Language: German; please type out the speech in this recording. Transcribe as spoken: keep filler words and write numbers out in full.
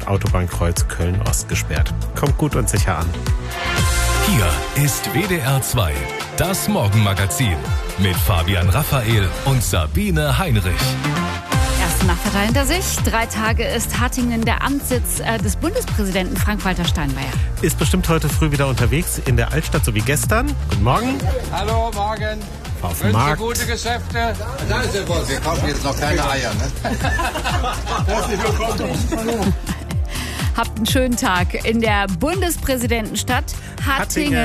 Autobahnkreuz Köln-Ost gesperrt. Kommt gut und sicher an. Hier ist W D R zwei, das Morgenmagazin mit Fabian Raphael und Sabine Heinrich. Erste Nachtverteil hinter sich. Drei Tage ist Hattingen der Amtssitz äh, des Bundespräsidenten Frank-Walter Steinmeier. Ist bestimmt heute früh wieder unterwegs in der Altstadt, so wie gestern. Guten Morgen. Hallo, morgen. Auf dem Wünsche Markt. gute Geschäfte. Da ist der Boss. Wir kaufen jetzt noch keine Eier, ne? Herzlich willkommen. Habt einen schönen Tag in der Bundespräsidentenstadt Hattingen.